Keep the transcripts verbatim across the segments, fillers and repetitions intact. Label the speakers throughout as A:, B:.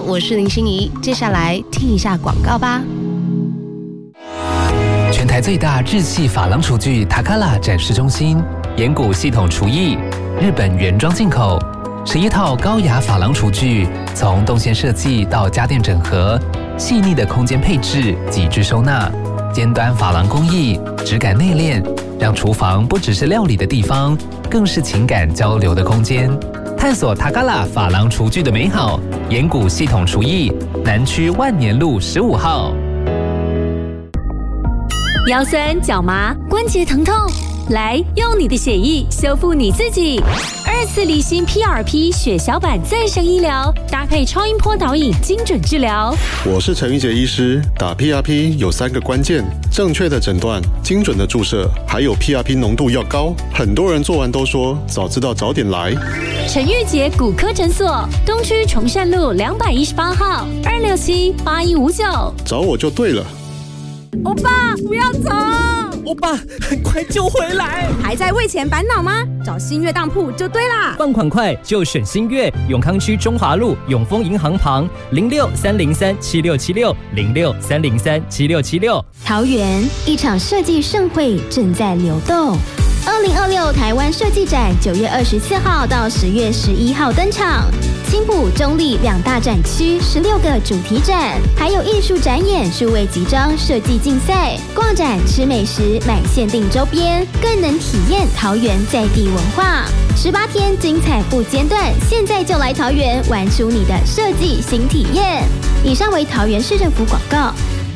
A: 我是林心怡。接下来听一下广告吧。
B: 全台最大日系珐琅厨具塔卡拉展示中心，岩谷系统厨艺，日本原装进口，十一套高雅珐琅厨具，从动线设计到家电整合，细腻的空间配置，极致收纳，尖端珐琅工艺，质感内敛，让厨房不只是料理的地方，更是情感交流的空间。探索塔卡拉珐琅厨具的美好，岩谷系统厨艺，南区万年路十五号。
C: 腰酸脚麻关节疼痛，来用你的血液修复你自己。二次离心 P R P 血小板再生医疗，搭配超音波导引精准治疗。
D: 我是陈玉杰医师，打 P R P 有三个关键：正确的诊断、精准的注射，还有 P R P 浓度要高。很多人做完都说早知道早点来。
C: 陈玉杰骨科诊所，东区崇善路两百一十八号，二六七八一五九，
D: 找我就对了。
E: 欧巴，不要走！
F: 欧巴，很快就回来。
E: 还在为钱烦恼吗？找新月当铺就对啦。
F: 放款快就选新月，永康区中华路永丰银行旁，零六三零三七六七六零六三零三七六七六。
G: 桃园一场设计盛会正在流动。二零二六台湾设计展九月二十四号到十月十一号登场，青埔、中立两大展区十六个主题展，还有艺术展演、数位集章、设计竞赛。逛展吃美食，买限定周边，更能体验桃园在地文化。十八天精彩不间断，现在就来桃园玩出你的设计新体验。以上为桃园市政府广告。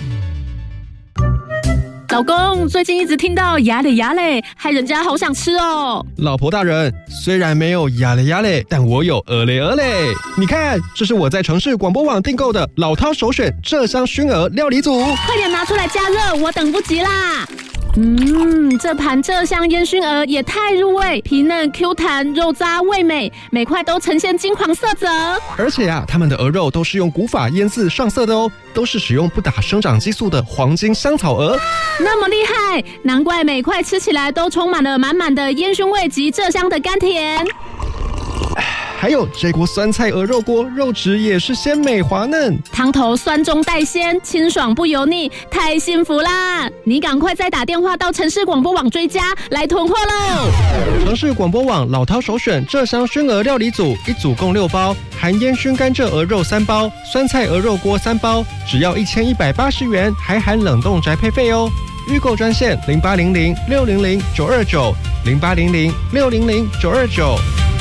H: 老公，最近一直听到牙嘞牙嘞，害人家好想吃哦。
I: 老婆大人，虽然没有牙嘞牙嘞，但我有鹅嘞鹅嘞。你看，这是我在城市广播网订购的老饕首选鹧鸯熏鹅料理组，
H: 快点拿出来加热，我等不及啦。嗯，这盘鹧鸯烟熏鹅也太入味，皮嫩 Q 弹，肉渣味美，每块都呈现金黄色泽。
I: 而且啊，他们的鹅肉都是用古法腌制上色的哦，都是使用不打生长激素的黄金香草鹅。
H: 那么厉害，难怪每块吃起来都充满了满满的烟熏味及鹧鸯的甘甜。
I: 还有这锅酸菜鹅肉锅，肉质也是鲜美滑嫩，
H: 汤头酸中带鲜，清爽不油腻，太幸福啦！你赶快再打电话到城市广播网追加，来囤货喽！
I: 城市广播网老饕首选鹧鸯熏鹅料理组，一组共六包，含烟熏甘蔗鹅肉三包，酸菜鹅肉锅三包，只要一千一百八十元，还含冷冻宅配费哦。预购专线零八零零六零零九二九零八零零六零零九二九。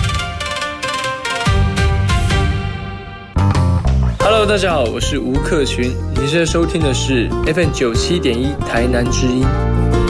J: Hello， 大家好，我是吴克群，你现在收听的是 F M 九七点一台南之音。